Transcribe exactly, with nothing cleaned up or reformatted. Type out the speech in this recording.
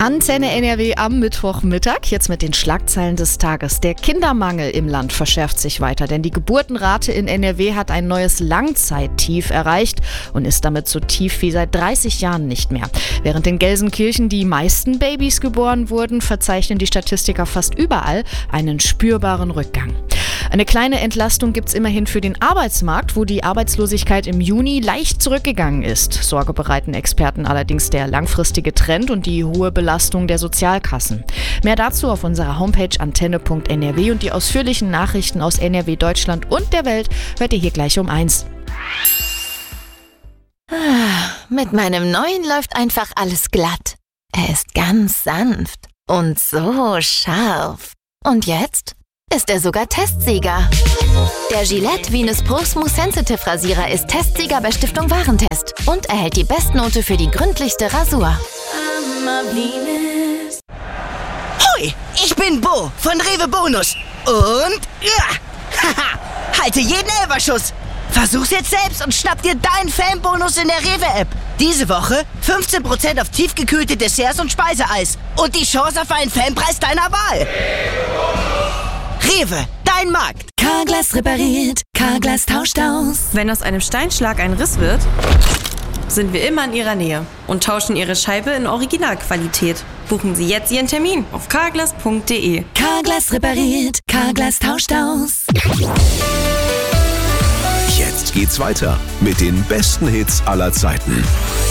Antenne N R W am Mittwochmittag, jetzt mit den Schlagzeilen des Tages. Der Kindermangel im Land verschärft sich weiter, denn die Geburtenrate in N R W hat ein neues Langzeittief erreicht und ist damit so tief wie seit dreißig Jahren nicht mehr. Während in Gelsenkirchen die meisten Babys geboren wurden, verzeichnen die Statistiker fast überall einen spürbaren Rückgang. Eine kleine Entlastung gibt es immerhin für den Arbeitsmarkt, wo die Arbeitslosigkeit im Juni leicht zurückgegangen ist. Sorge bereiten Experten allerdings der langfristige Trend und die hohe Belastung der Sozialkassen. Mehr dazu auf unserer Homepage antenne punkt n r w und die ausführlichen Nachrichten aus N R W, Deutschland und der Welt hört ihr hier gleich um eins. Mit meinem neuen läuft einfach alles glatt. Er ist ganz sanft und so scharf. Und jetzt ist er sogar Testsieger. Der Gillette Venus Pro Smooth Sensitive Rasierer ist Testsieger bei Stiftung Warentest und erhält die Bestnote für die gründlichste Rasur. Hoi, ich bin Bo von Rewe Bonus und ja, haha, halte jeden Elferschuss. Versuch's jetzt selbst und schnapp dir deinen Fanbonus in der Rewe-App. Diese Woche fünfzehn Prozent auf tiefgekühlte Desserts und Speiseeis und die Chance auf einen Fanpreis deiner Wahl. Rewe, dein Markt. Carglass repariert, Carglass tauscht aus. Wenn aus einem Steinschlag ein Riss wird, sind wir immer in Ihrer Nähe und tauschen Ihre Scheibe in Originalqualität. Buchen Sie jetzt Ihren Termin auf carglass punkt d e. Carglass repariert, Carglass tauscht aus. Jetzt geht's weiter mit den besten Hits aller Zeiten.